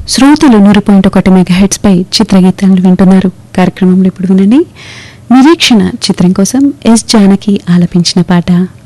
శ్రోతలు 100.1 మెగాహెర్ట్జ్ పై చిత్రగీతాలు వింటున్నారు. కార్యక్రమంలో ఇప్పుడు వినండి నిరీక్షణ చిత్రం కోసం ఎస్ జానకి ఆలపించిన పాట.